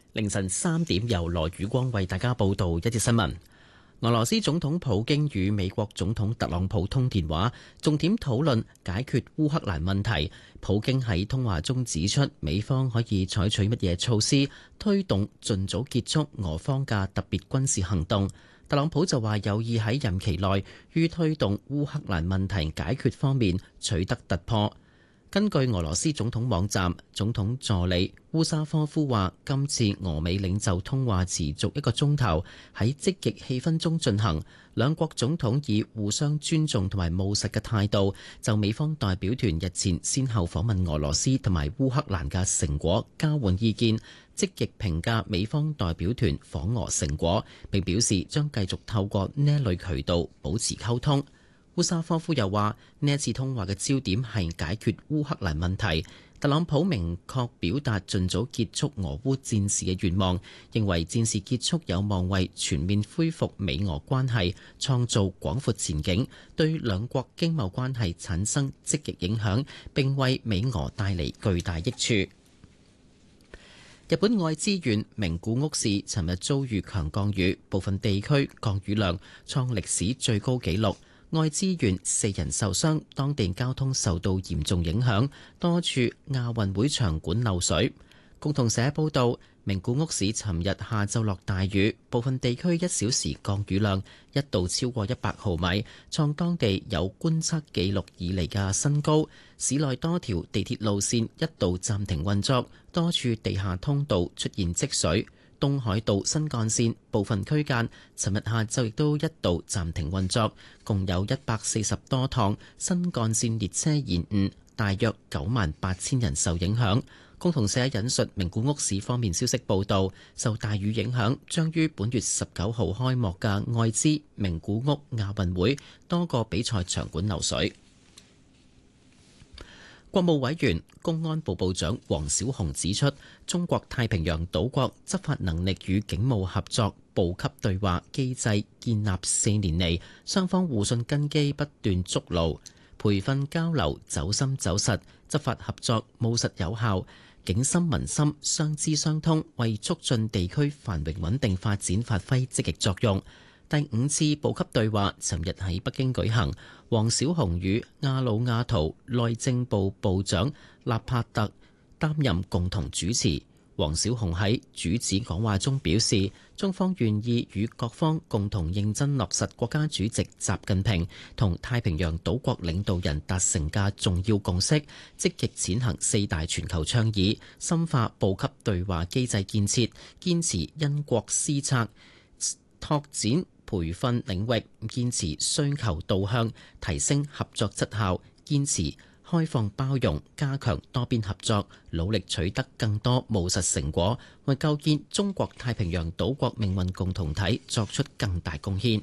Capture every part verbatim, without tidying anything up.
凌晨三點，由羅宇光為大家報道一節新聞。俄羅斯總統普京與美國總統特朗普通電話，重點討論解決烏克蘭問題。普京喺通話中指出，美方可以採取乜嘢措施推動盡早結束俄方嘅特別軍事行動。特朗普就話有意喺任期內於推動烏克蘭問題解決方面取得突破。根據俄羅斯總統網站，總統助理烏沙科夫話，今次俄美領袖通話持續一個鐘頭，喺積極氣氛中進行。兩國總統以互相尊重同埋務實嘅態度，就美方代表團日前先後訪問俄羅斯同埋烏克蘭嘅成果交換意見，積極評價美方代表團訪俄成果，並表示將繼續透過呢一類渠道保持溝通。烏沙科夫又話，呢一次通話嘅焦點係解決烏克蘭問題。特朗普明確表達盡早結束俄烏戰事嘅願望，認為戰事結束有望為全面恢復美俄關係創造廣闊前景，對兩國經貿關係產生積極影響，並為美俄帶嚟巨大益處。日本愛知縣名古屋市尋日遭遇強降雨，部分地區降雨量創歷史最高紀錄。愛知縣四人受傷，當地交通受到嚴重影響，多處亞運會場館漏水。共同社報道，名古屋市尋日下晝落大雨，部分地區一小時降雨量一度超過一百毫米，創當地有觀測記錄以嚟嘅新高。市內多條地鐵路線一度暫停運作，多處地下通道出現積水。東海道新幹線部分區間尋日下晝亦都一度暫停運作，共有一百四十多趟新幹線列車延誤，大約九萬八千人受影響。共同社引述名古屋市方面消息報道，受大雨影響，將於本月十九號開幕嘅愛知名古屋亞運會多個比賽場館漏水。國務委員、公安部部長王小洪指出，中國太平洋島國執法能力與警務合作部級對話機制建立四年嚟，雙方互信根基不斷築牢，培訓交流走深走實，執法合作務實有效，警心民心相知相通，為促進地區繁榮穩定發展發揮積極作用。第五次部級對話尋日喺北京舉行，王小洪與亞魯亞圖內政部部長納帕特擔任共同主持。王小洪喺主旨講話中表示，中方願意與各方共同認真落實國家主席習近平同太平洋島國領導人達成嘅重要共識，積極踐行四大全球倡議，深化部級對話機制建設，堅持因國施策，拓展培訓領域，堅持需求導向，提升合作質效，堅持開放包容，加強多邊合作，努力取得更多務實成果，為構建中國太平洋島國命運共同體作出更大貢獻。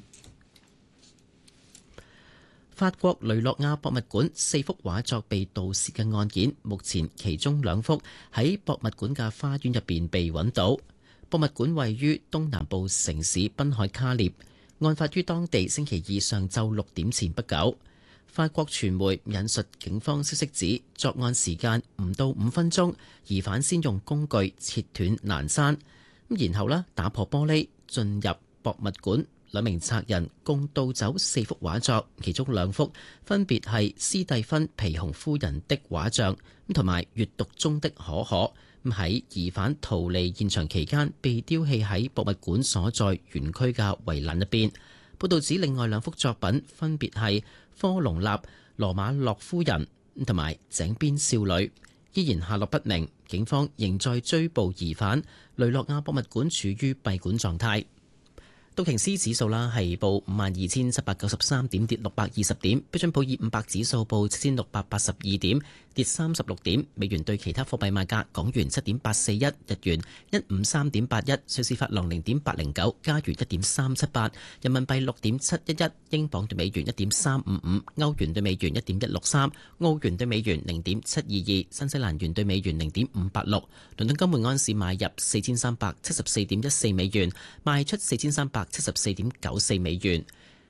法國雷諾亞博物館四幅畫作被盜竊嘅案件，目前其中兩幅喺博物館嘅花園入邊被揾到。博物館位於東南部城市濱海卡列，案發於當地星期二上晝六點前不久。法國傳媒引述警方消息指，作案時間唔到五分鐘，疑犯先用工具切斷欄山，然後呢打破玻璃進入博物館。兩名賊人共盜走四幅畫作，其中兩幅分別係斯蒂芬皮熊夫人的畫像，同埋閱讀中的可可。喺疑犯逃離現場期間，被丟棄喺博物館所在園區嘅圍欄入邊。報道指另外兩幅作品分別係科隆納羅馬諾夫人同埋井邊少女，依然下落不明。警方仍在追捕疑犯。雷諾亞博物館處於閉館狀態。道瓊斯指數啦係報五萬二千七百九十三點，跌六百二十點。標準普爾五百指數報七千六百八十二點，跌三十六點。美元對其他貨幣賣價：港元七點八四一，日元一五三點八一，瑞士法郎零點八零九，加元一點三七八，人民幣六點七一一，英鎊對美元一點三五五，歐元對美元一點一六三，澳元對美元零點七二二，新西蘭元對美元零點五八六。倫敦金每安士買入四千三百七十四點一四美元，賣出四千三百七十四點九四美元。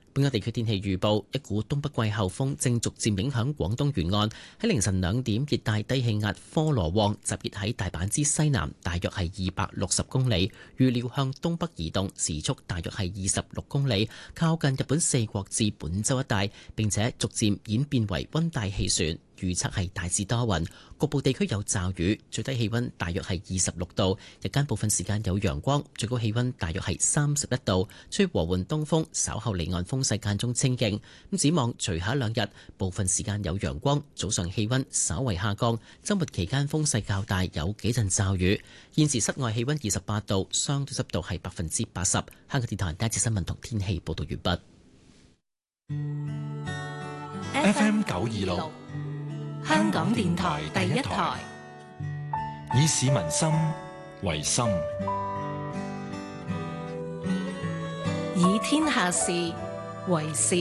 本港地區天氣預報：一股東北季候風正逐漸影響廣東沿岸。喺凌晨兩點，熱帶低氣壓科羅旺集結喺大阪之西南，大約係二百六十公里，預料向東北移動，時速大約係二十六公里，靠近日本四國至本州一帶，並且逐漸演變為溫帶氣旋。預測係大致多雲，局部地區有驟雨，最低氣溫大約係二十六度，日間部分時間有陽光，最高氣溫大約係三十一度，吹和緩東風，稍後離岸風勢間中清勁。咁展望隨下兩日，部分時間有陽光，早上氣溫稍為下降，周末期間風勢較大，有幾陣驟雨。現時室外氣溫二十八度，相對濕度係百分之八十。香港電台第一節新聞同天氣報道完畢。F M 九二六。香港電台第一台，以市民心為心，以天下事為事。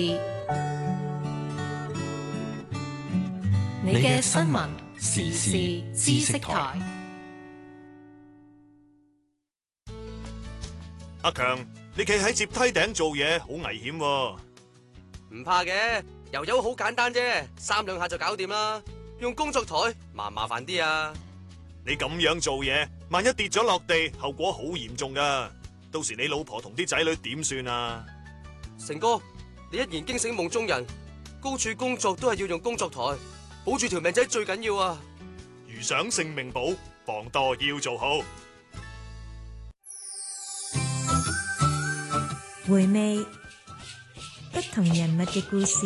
你嘅新聞時事知識台。 阿強，你企喺接梯頂做嘢，好危險喎。 唔怕嘅，油油好簡單啫，三兩下就搞掂啦。用工作台麻唔麻煩啲啊？ 你咁樣做嘢，萬一跌咗落地，後果好嚴重噶。到時你老婆同啲仔女點算啊？ 成哥，你一言驚醒夢中人，高處工作都係要用工作台，保住條命仔最緊要啊！ 如想性命保，防墮要做好。 回味不同人物嘅故事，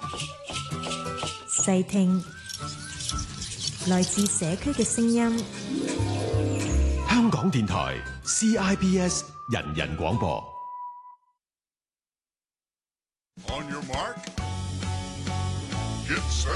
細聽來自社區嘅聲音。 香港電台 C I B S 人人廣播。 On your mark, get set.